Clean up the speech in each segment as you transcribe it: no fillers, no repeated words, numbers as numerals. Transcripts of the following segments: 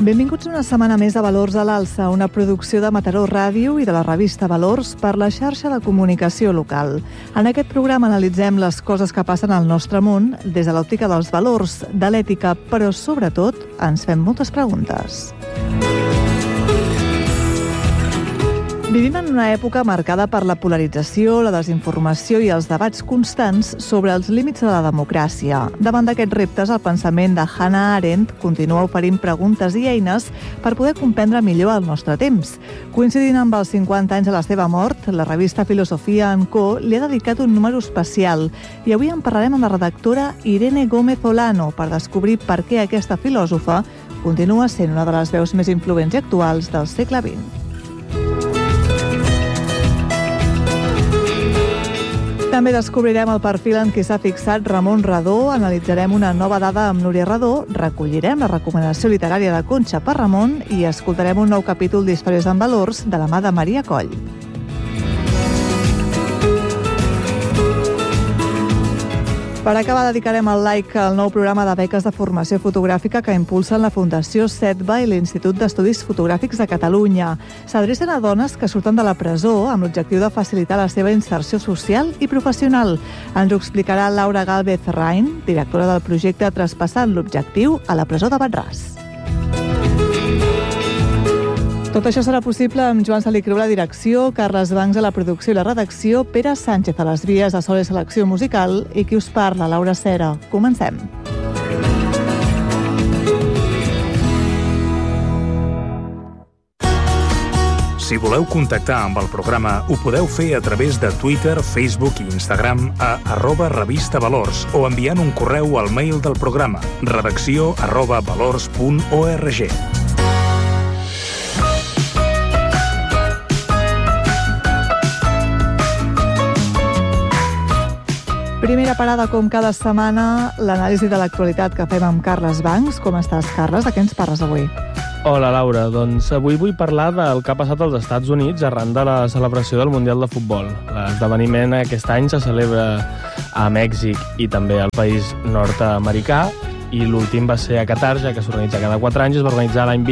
Benvinguts una setmana més a Valors a l'Alça, una producció de Mataró Ràdio i de la revista Valors per la xarxa de comunicació local. En aquest programa analitzem les coses que passen al nostre món des de l'òptica dels valors, de l'ètica, però sobretot ens fem moltes preguntes. Vivim en una època marcada per la polarització, la desinformació i els debats constants sobre els límits de la democràcia. Davant d'aquests reptes, el pensament de Hannah Arendt continua oferint preguntes i eines per poder comprendre millor el nostre temps. Coincidint amb els 50 anys de la seva mort, la revista Filosofia & Co. li ha dedicat un número especial i avui en parlarem amb la redactora Irene Gómez Olano per descobrir per què aquesta filòsofa continua sent una de les veus més influents i actuals del segle XX. També descobrirem el perfil en què s'ha fixat Ramon Redó, analitzarem una nova dada amb Núria Redó, recollirem la recomanació literària de Conxa per Ramon i escoltarem un nou capítol d'Històries en Valors de la mà de Maria Coll. Per acabar, dedicarem el like al nou programa de beques de formació fotogràfica que impulsen la Fundació SETBA i l'Institut d'Estudis Fotogràfics de Catalunya. S'adrecen a dones que surten de la presó amb l'objectiu de facilitar la seva inserció social i professional. Ens ho explicarà Laura Gálvez Rain, directora del projecte Traspassant l'Objectiu a la presó de Bat-ras. Tot això serà possible amb Joan Salicru a la direcció, Carles Bancs a la producció i la redacció, Pere Sánchez a les vies de so i selecció musical i qui us parla, Laura Cera. Comencem. Si voleu contactar amb el programa, ho podeu fer a través de Twitter, Facebook i Instagram a @revistavalors o enviant un correu al mail del programa redacció@valors.org. Primera parada, com cada setmana, l'anàlisi de l'actualitat que fem amb Carles Bancs. Com estàs, Carles? De què ens parles avui? Hola, Laura. Doncs avui vull parlar del que ha passat als Estats Units arran de la celebració del Mundial de Futbol. L'esdeveniment aquest any se celebra a Mèxic i també al país nord-americà i l'últim va ser a Qatar, ja que s'organitza cada 4 anys, es va organitzar l'any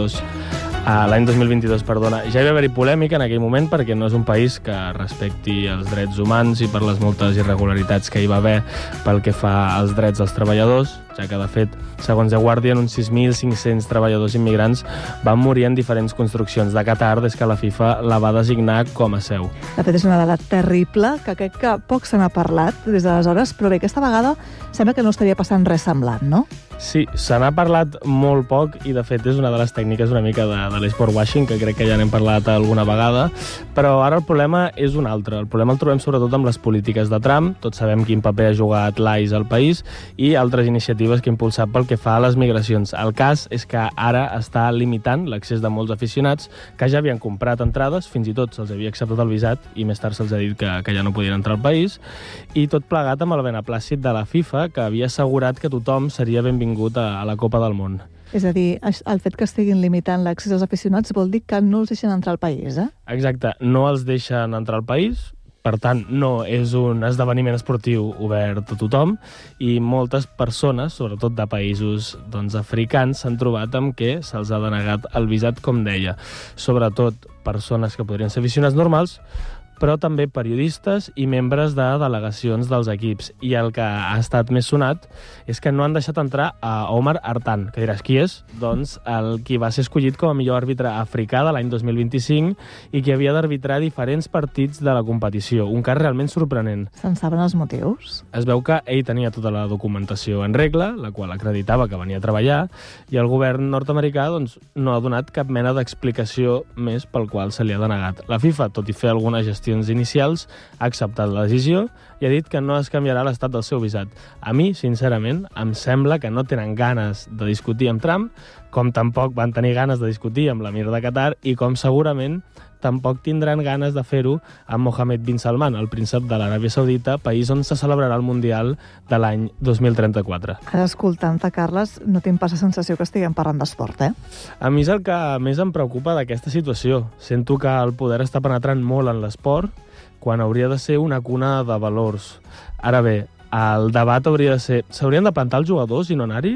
2022, perdona. Ja hi va haver-hi polèmica en aquell moment perquè no és un país que respecti els drets humans i per les moltes irregularitats que hi va haver pel que fa als drets dels treballadors, ja que, de fet, segons The Guardian, uns 6.500 treballadors immigrants van morir en diferents construccions de Qatar des que la FIFA la va designar com a seu. De fet, és una dada terrible, que crec que poc se n'ha parlat des d'aleshores, però bé, aquesta vegada sembla que no estaria passant res semblant, no? Sí, se n'ha parlat molt poc i, de fet, és una de les tècniques una mica de l'esport washing, que crec que ja n'hem parlat alguna vegada, però ara el problema és un altre. El problema el trobem sobretot amb les polítiques de Trump, tots sabem quin paper ha jugat l'ICE al país, i altres iniciatives que ha impulsat pel que fa a les migracions. El cas és que ara està limitant l'accés de molts aficionats que ja havien comprat entrades, fins i tot se'ls havia acceptat el visat i més tard se'ls ha dit que ja no podien entrar al país, i tot plegat amb el beneplàcit de la FIFA, que havia assegurat que tothom seria benvingut a la Copa del Món. És a dir, el fet que estiguin limitant l'accés als aficionats vol dir que no els deixen entrar al país, eh? Exacte, no els deixen entrar al país, per tant, no és un esdeveniment esportiu obert a tothom i moltes persones, sobretot de països africans, s'han trobat amb que se'ls ha denegat el visat, com deia. Sobretot persones que podrien ser aficionats normals, però també periodistes i membres de delegacions dels equips. I el que ha estat més sonat és que no han deixat entrar a Omar Hartan, que diràs qui és? Doncs el qui va ser escollit com a millor àrbitre africà de l'any 2025 i que havia d'arbitrar diferents partits de la competició. Un cas realment sorprenent. Se'n saben els motius? Es veu que ell tenia tota la documentació en regla, la qual acreditava que venia a treballar, i el govern nord-americà no ha donat cap mena d'explicació més pel qual se li ha denegat. La FIFA, tot i fer alguna gestió inicials, ha acceptat la decisió i ha dit que no es canviarà l'estat del seu visat. A mi, sincerament, em sembla que no tenen ganes de discutir amb Trump, com tampoc van tenir ganes de discutir amb l'emir de Qatar i com segurament tampoc tindran ganes de fer-ho amb Mohammed bin Salman, el príncep de l'Aràbia Saudita, país on se celebrarà el Mundial de l'any 2034. Ara, escoltant-te, Carles, no tinc pas la sensació que estiguem parlant d'esport, eh? A mi és el que més em preocupa d'aquesta situació. Sento que el poder està penetrant molt en l'esport quan hauria de ser una cuna de valors. Ara bé, el debat hauria de ser: s'haurien de plantar els jugadors i no anar-hi?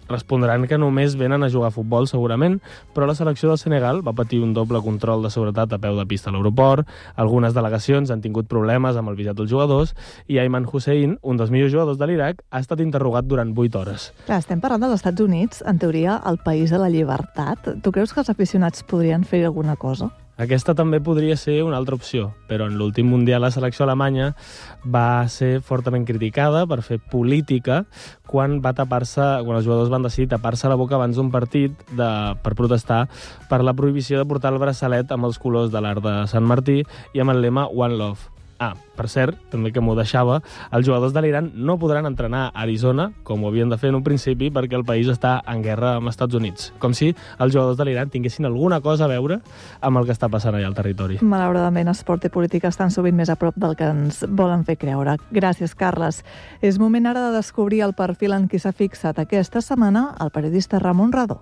respondran que només venen a jugar a futbol, segurament, però la selecció del Senegal va patir un doble control de seguretat a peu de pista a l'aeroport, algunes delegacions han tingut problemes amb el visat dels jugadors i Ayman Hussein, un dels millors jugadors de l'Iraq, ha estat interrogat durant 8 hores. Clar, estem parlant dels Estats Units, en teoria, el país de la llibertat. Tu creus que els aficionats podrien fer alguna cosa? Aquesta també podria ser una altra opció, però en l'últim Mundial la selecció alemanya va ser fortament criticada per fer política quan els jugadors van decidir tapar-se la boca abans d'un partit per protestar per la prohibició de portar el braçalet amb els colors de l'Arc de Sant Martí i amb el lema One Love. Per cert, també que m'ho deixava, els jugadors de l'Iran no podran entrenar a Arizona, com ho havien de fer en un principi, perquè el país està en guerra amb els Estats Units. Com si els jugadors de l'Iran tinguessin alguna cosa a veure amb el que està passant allà al territori. Malauradament, esport i política estan sovint més a prop del que ens volen fer creure. Gràcies, Carles. És moment ara de descobrir el perfil en qui s'ha fixat aquesta setmana el periodista Ramon Radó.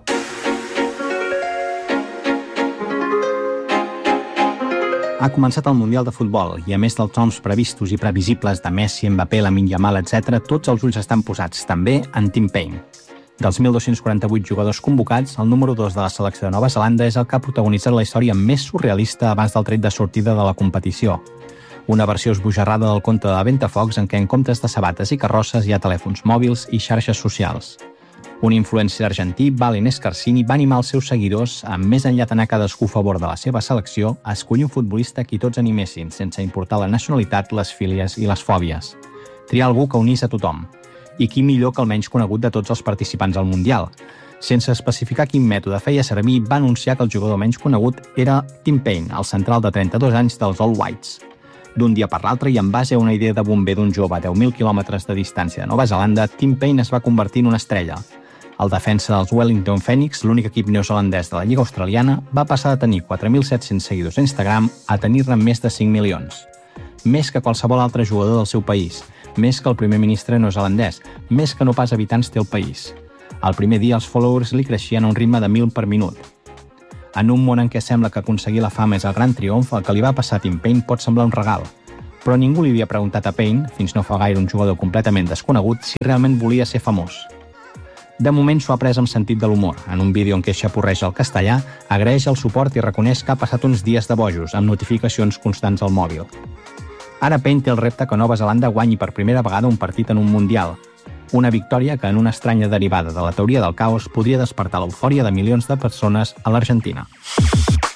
Ha començat el Mundial de Futbol i, a més dels noms previstos i previsibles de Messi, Mbappé, Lamine Yamal, etc., tots els ulls estan posats, també, en Tim Payne. Dels 1.248 jugadors convocats, el número 2 de la selecció de Nova Zelanda és el que ha protagonitzat la història més surrealista abans del tret de sortida de la competició. Una versió esbojarrada del conte de Ventafocs en què en comptes de sabates i carrosses hi ha telèfons mòbils i xarxes socials. Un influencer argentí, Valen Escarcini, va animar els seus seguidors a, més enllà d'anar cadascú a favor de la seva selecció, a escollir un futbolista a qui tots animessin, sense importar la nacionalitat, les fílies i les fòbies. Triar algú que unís a tothom. I qui millor que el menys conegut de tots els participants al Mundial. Sense especificar quin mètode feia servir, va anunciar que el jugador menys conegut era Tim Payne, el central de 32 anys dels All Whites. D'un dia per l'altre i en base a una idea de bomber d'un jove a 10.000 quilòmetres de distància de Nova Zelanda, Tim Payne es va convertir en una estrella. El defensa dels Wellington Phoenix, l'únic equip neozelandès de la Lliga Australiana, va passar de tenir 4.700 seguidors a Instagram a tenir-ne més de 5 milions. Més que qualsevol altre jugador del seu país, més que el primer ministre neozelandès, més que no pas habitants té el país. Al primer dia els followers li creixien a un ritme de 1.000 per minut. En un món en què sembla que aconseguir la fama és el gran triomf, el que li va passar a Tim Payne pot semblar un regal. Però ningú li havia preguntat a Payne, fins no fa gaire un jugador completament desconegut, si realment volia ser famós. De moment s'ho ha pres amb sentit de l'humor. En un vídeo en què xapurreja el castellà, agraeix el suport i reconeix que ha passat uns dies de bojos, amb notificacions constants al mòbil. Ara Payne té el repte que Nova Zelanda guanyi per primera vegada un partit en un Mundial. Una victòria que, en una estranya derivada de la teoria del caos, podria despertar l'eufòria de milions de persones a l'Argentina.